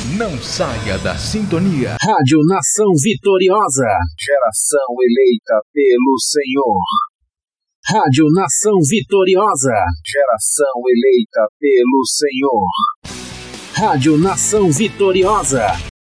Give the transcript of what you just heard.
Não saia da sintonia. Rádio Nação Vitoriosa. Geração eleita pelo Senhor. Rádio Nação Vitoriosa. Geração eleita pelo Senhor. Rádio Nação Vitoriosa.